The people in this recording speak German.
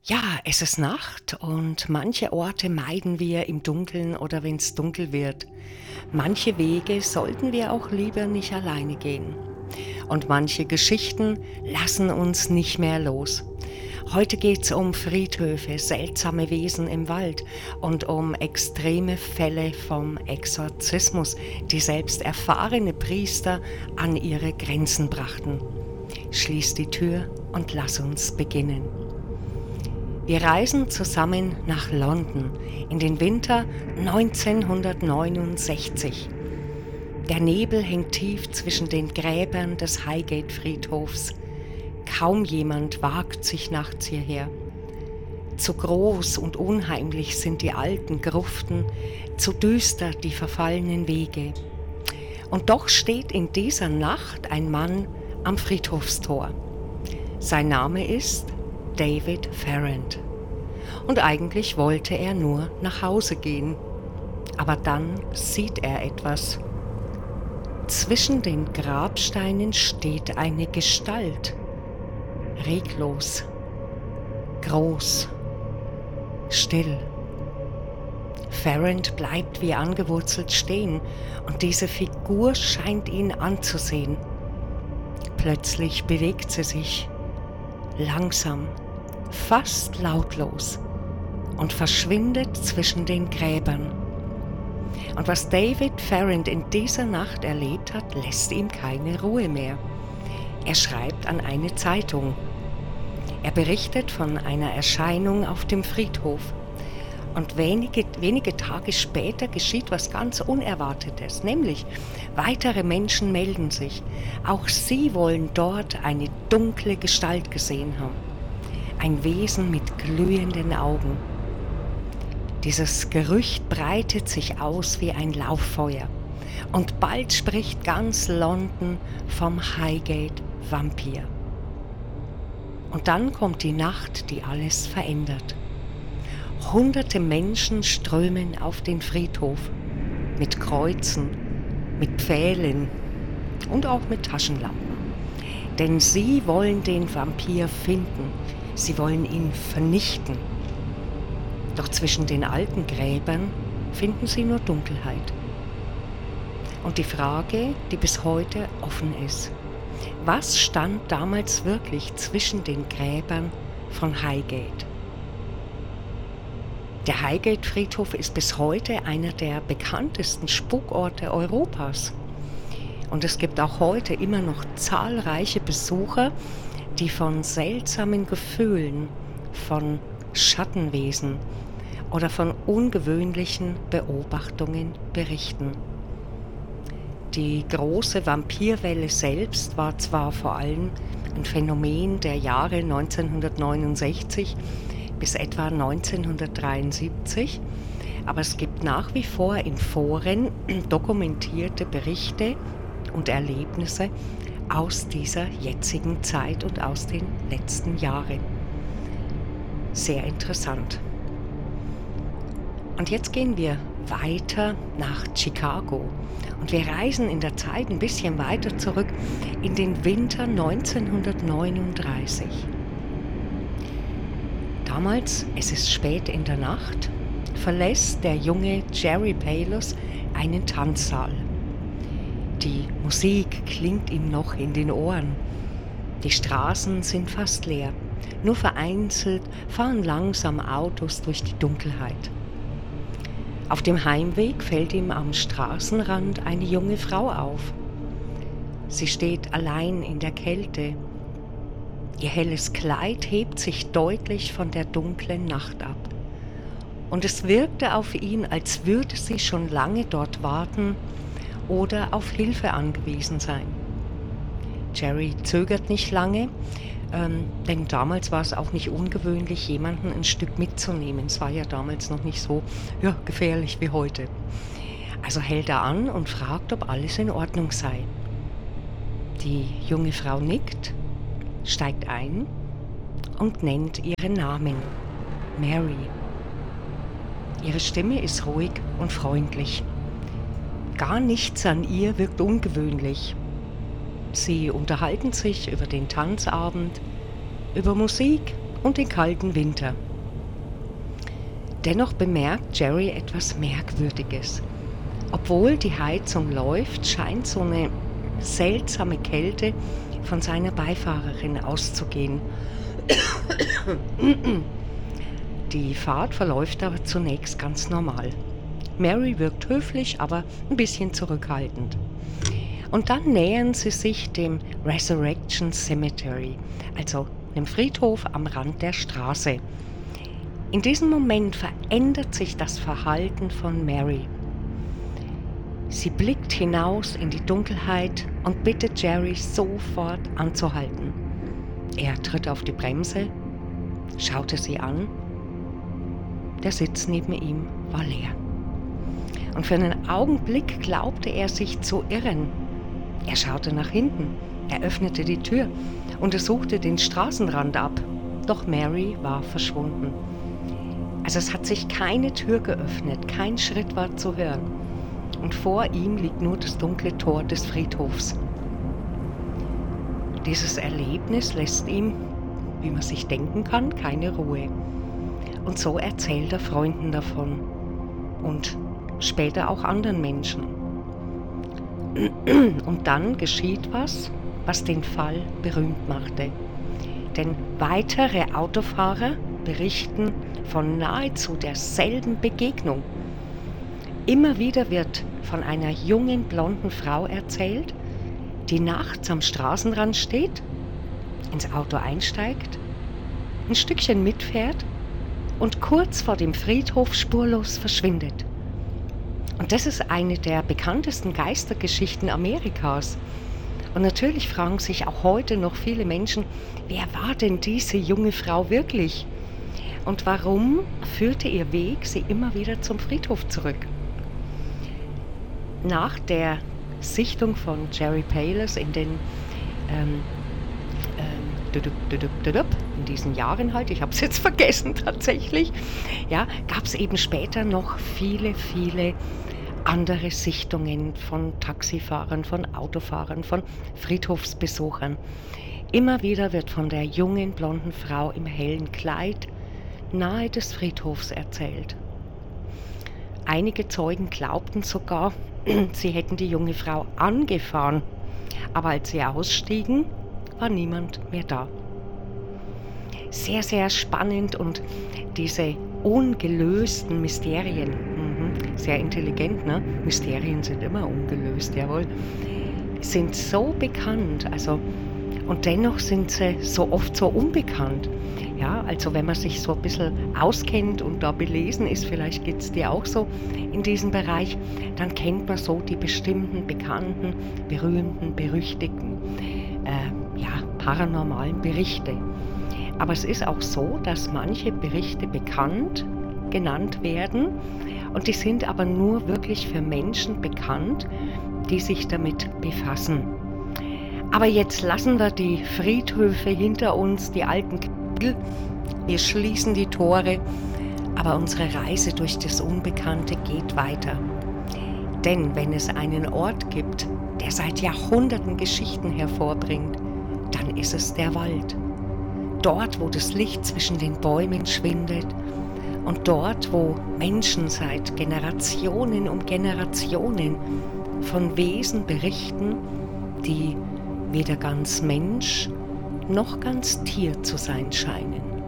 Ja, es ist Nacht und manche Orte meiden wir im Dunkeln oder wenn es dunkel wird. Manche Wege sollten wir auch lieber nicht alleine gehen. Und manche Geschichten lassen uns nicht mehr los. Heute geht's um Friedhöfe, seltsame Wesen im Wald und um extreme Fälle vom Exorzismus, die selbst erfahrene Priester an ihre Grenzen brachten. Schließ die Tür und lass uns beginnen. Wir reisen zusammen nach London in den Winter 1969. Der Nebel hängt tief zwischen den Gräbern des Highgate-Friedhofs. Kaum jemand wagt sich nachts hierher. Zu groß und unheimlich sind die alten Gruften, zu düster die verfallenen Wege. Und doch steht in dieser Nacht ein Mann am Friedhofstor. Sein Name ist David Farrand. Und eigentlich wollte er nur nach Hause gehen. Aber dann sieht er etwas. Zwischen den Grabsteinen steht eine Gestalt. Reglos, groß, still. Farrand bleibt wie angewurzelt stehen und diese Figur scheint ihn anzusehen. Plötzlich bewegt sie sich. Langsam, fast lautlos und verschwindet zwischen den Gräbern. Und was David Farrand in dieser Nacht erlebt hat, lässt ihm keine Ruhe mehr. Er schreibt an eine Zeitung. Er berichtet von einer Erscheinung auf dem Friedhof. Und wenige Tage später geschieht was ganz Unerwartetes, nämlich weitere Menschen melden sich. Auch sie wollen dort eine dunkle Gestalt gesehen haben. Ein Wesen mit glühenden Augen. Dieses Gerücht breitet sich aus wie ein Lauffeuer. Und bald spricht ganz London vom Highgate-Vampir. Und dann kommt die Nacht, die alles verändert. Hunderte Menschen strömen auf den Friedhof mit Kreuzen, mit Pfählen und auch mit Taschenlampen. Denn sie wollen den Vampir finden, sie wollen ihn vernichten. Doch zwischen den alten Gräbern finden sie nur Dunkelheit. Und die Frage, die bis heute offen ist: Was stand damals wirklich zwischen den Gräbern von Highgate? Der Highgate-Friedhof ist bis heute einer der bekanntesten Spukorte Europas. Und es gibt auch heute immer noch zahlreiche Besucher, die von seltsamen Gefühlen, von Schattenwesen oder von ungewöhnlichen Beobachtungen berichten. Die große Vampirwelle selbst war zwar vor allem ein Phänomen der Jahre 1969 bis etwa 1973, aber es gibt nach wie vor in Foren dokumentierte Berichte und Erlebnisse aus dieser jetzigen Zeit und aus den letzten Jahren. Sehr interessant. Und jetzt gehen wir weiter nach Chicago und wir reisen in der Zeit ein bisschen weiter zurück in den Winter 1939. Damals, es ist spät in der Nacht, verlässt der junge Jerry Palos einen Tanzsaal. Die Musik klingt ihm noch in den Ohren. Die Straßen sind fast leer. Nur vereinzelt fahren langsam Autos durch die Dunkelheit. Auf dem Heimweg fällt ihm am Straßenrand eine junge Frau auf. Sie steht allein in der Kälte. Ihr helles Kleid hebt sich deutlich von der dunklen Nacht ab. Und es wirkte auf ihn, als würde sie schon lange dort warten oder auf Hilfe angewiesen sein. Jerry zögert nicht lange, denn damals war es auch nicht ungewöhnlich, jemanden ein Stück mitzunehmen. Es war ja damals noch nicht so gefährlich wie heute. Also hält er an und fragt, ob alles in Ordnung sei. Die junge Frau nickt, steigt ein und nennt ihren Namen, Mary. Ihre Stimme ist ruhig und freundlich. Gar nichts an ihr wirkt ungewöhnlich. Sie unterhalten sich über den Tanzabend, über Musik und den kalten Winter. Dennoch bemerkt Jerry etwas Merkwürdiges. Obwohl die Heizung läuft, scheint so eine seltsame Kälte von seiner Beifahrerin auszugehen. Die Fahrt verläuft aber zunächst ganz normal. Mary wirkt höflich, aber ein bisschen zurückhaltend. Und dann nähern sie sich dem Resurrection Cemetery, also einem Friedhof am Rand der Straße. In diesem Moment verändert sich das Verhalten von Mary. Sie blickt hinaus in die Dunkelheit und bittet Jerry sofort anzuhalten. Er tritt auf die Bremse, schaute sie an. Der Sitz neben ihm war leer. Und für einen Augenblick glaubte er sich zu irren. Er schaute nach hinten, er öffnete die Tür, untersuchte den Straßenrand ab. Doch Mary war verschwunden. Also es hat sich keine Tür geöffnet, kein Schritt war zu hören. Und vor ihm liegt nur das dunkle Tor des Friedhofs. Dieses Erlebnis lässt ihm, wie man sich denken kann, keine Ruhe. Und so erzählt er Freunden davon und später auch anderen Menschen. Und dann geschieht was den Fall berühmt machte. Denn weitere Autofahrer berichten von nahezu derselben Begegnung. Immer wieder wird von einer jungen, blonden Frau erzählt, die nachts am Straßenrand steht, ins Auto einsteigt, ein Stückchen mitfährt und kurz vor dem Friedhof spurlos verschwindet. Und das ist eine der bekanntesten Geistergeschichten Amerikas. Und natürlich fragen sich auch heute noch viele Menschen, wer war denn diese junge Frau wirklich? Und warum führte ihr Weg sie immer wieder zum Friedhof zurück? Nach der Sichtung von Jerry Payless in diesen Jahren halt, ich habe es jetzt vergessen tatsächlich, ja, gab es eben später noch viele andere Sichtungen von Taxifahrern, von Autofahrern, von Friedhofsbesuchern. Immer wieder wird von der jungen, blonden Frau im hellen Kleid nahe des Friedhofs erzählt. Einige Zeugen glaubten sogar, sie hätten die junge Frau angefahren, aber als sie ausstiegen, war niemand mehr da. Sehr, sehr spannend und diese ungelösten Mysterien, sehr intelligent, ne? Mysterien sind immer ungelöst, jawohl, sind so bekannt, also und dennoch sind sie so oft so unbekannt. Ja, also wenn man sich so ein bisschen auskennt und da belesen ist, vielleicht geht es dir auch so in diesem Bereich, dann kennt man so die bestimmten, bekannten, berühmten, berüchtigten, paranormalen Berichte. Aber es ist auch so, dass manche Berichte bekannt genannt werden und die sind aber nur wirklich für Menschen bekannt, die sich damit befassen. Aber jetzt lassen wir die Friedhöfe hinter uns, die alten Kapitel. Wir schließen die Tore, aber unsere Reise durch das Unbekannte geht weiter. Denn wenn es einen Ort gibt, der seit Jahrhunderten Geschichten hervorbringt, dann ist es der Wald. Dort, wo das Licht zwischen den Bäumen schwindet und dort, wo Menschen seit Generationen um Generationen von Wesen berichten, die weder ganz Mensch noch ganz Tier zu sein scheinen.